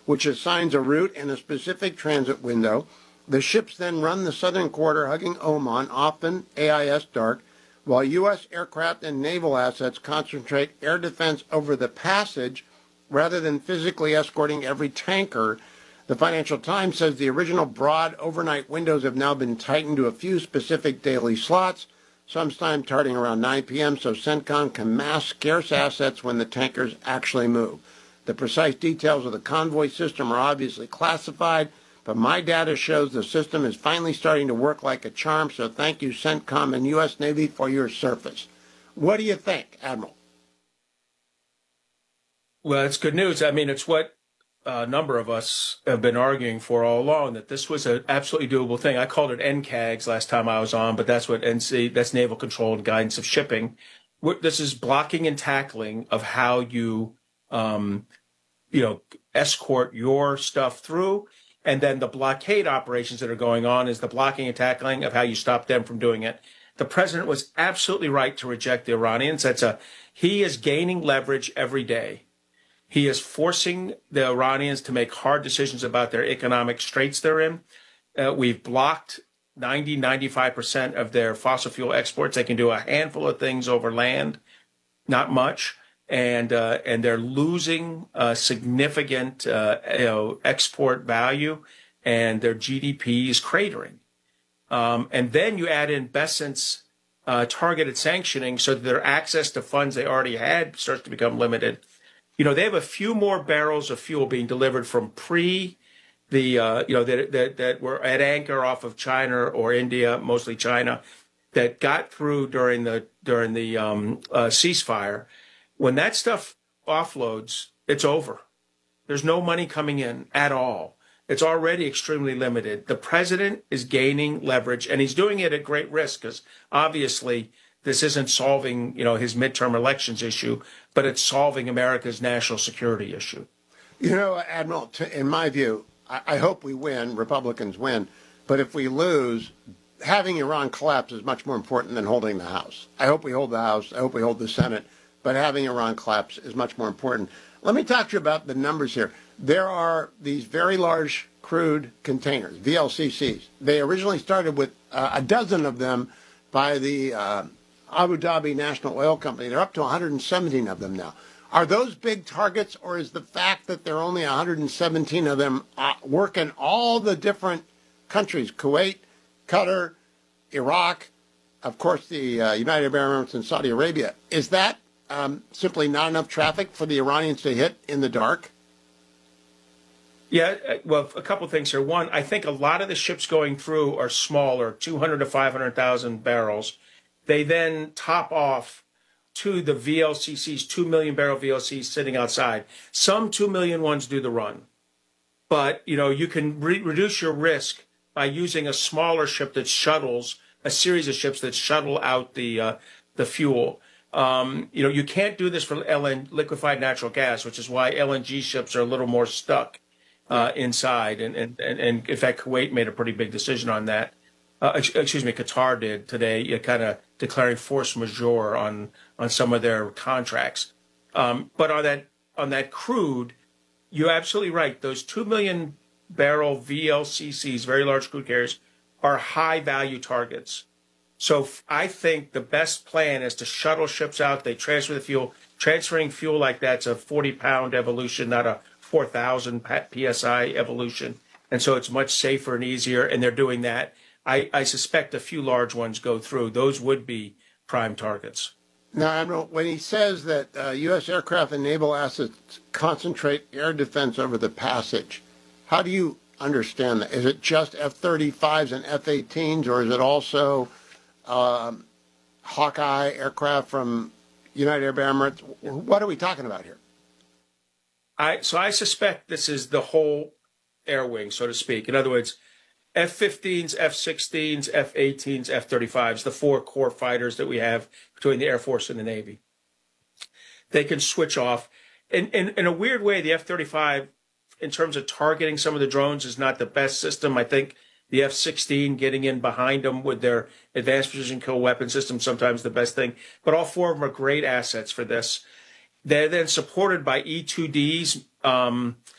which assigns a route and a specific transit window. The ships then run the southern quarter, hugging Oman, often AIS dark, while U.S. aircraft and naval assets concentrate air defense over the passage rather than physically escorting every tanker. The Financial Times says the original broad overnight windows have now been tightened to a few specific daily slots, sometimes starting around 9 p.m., so CENTCOM can mass scarce assets when the tankers actually move. The precise details of the convoy system are obviously classified, but my data shows the system is finally starting to work like a charm, so thank you, CENTCOM and U.S. Navy, for your service. What do you think, Admiral? Well, it's good news. I mean, it's what a number of us have been arguing for all along, that this was an absolutely doable thing. I called it NCAGS last time I was on, but that's what that's Naval Control and Guidance of Shipping. This is blocking and tackling of how you, escort your stuff through. And then the blockade operations that are going on is the blocking and tackling of how you stop them from doing it. The president was absolutely right to reject the Iranians. He is gaining leverage every day. He is forcing the Iranians to make hard decisions about their economic straits they're in. We've blocked 95% of their fossil fuel exports. They can do a handful of things over land, not much. And they're losing significant export value, and their GDP is cratering. And then you add in Besant's targeted sanctioning, so that their access to funds they already had starts to become limited. They have a few more barrels of fuel being delivered from that were at anchor off of China or India, mostly China, that got through during the ceasefire. When that stuff offloads, it's over. There's no money coming in at all. It's already extremely limited. The president is gaining leverage, and he's doing it at great risk, because obviously this isn't solving, his midterm elections issue, but it's solving America's national security issue. Admiral, in my view, I hope we win, Republicans win, but if we lose, having Iran collapse is much more important than holding the House. I hope we hold the House. I hope we hold the Senate. But having Iran collapse is much more important. Let me talk to you about the numbers here. There are these very large crude containers, VLCCs. They originally started with a dozen of them by the Abu Dhabi National Oil Company. They're up to 117 of them now. Are those big targets, or is the fact that there are only 117 of them work in all the different countries, Kuwait, Qatar, Iraq, of course the United Arab Emirates and Saudi Arabia, is that simply not enough traffic for the Iranians to hit in the dark? Yeah, well, a couple of things here. One, I think a lot of the ships going through are smaller, 200 to 500,000 barrels. They then top off to the VLCCs, 2 million barrel VLCCs sitting outside. Some 2 million ones do the run. But, you can reduce your risk by using a smaller ship that shuttles, a series of ships that shuttle out the fuel. You can't do this for liquefied natural gas, which is why LNG ships are a little more stuck inside. And in fact, Kuwait made a pretty big decision on that. Qatar did today, kind of declaring force majeure on some of their contracts. But on that crude, you're absolutely right. Those 2 million barrel VLCCs, very large crude carriers, are high value targets. So I think the best plan is to shuttle ships out. They transfer the fuel. Transferring fuel like that's a 40-pound evolution, not a 4,000 PSI evolution. And so it's much safer and easier, and they're doing that. I suspect a few large ones go through. Those would be prime targets. Now, Admiral, when he says that U.S. aircraft and naval assets concentrate air defense over the passage, how do you understand that? Is it just F-35s and F-18s, or is it also Hawkeye aircraft from United Arab Emirates? What are we talking about here? So I suspect this is the whole air wing, so to speak. In other words, F-15s, F-16s, F-18s, F-35s, the four core fighters that we have between the Air Force and the Navy. They can switch off. In a weird way, the F-35, in terms of targeting some of the drones, is not the best system. I think the F-16 getting in behind them with their advanced precision kill weapon system sometimes the best thing. But all four of them are great assets for this. They're then supported by E-2Ds,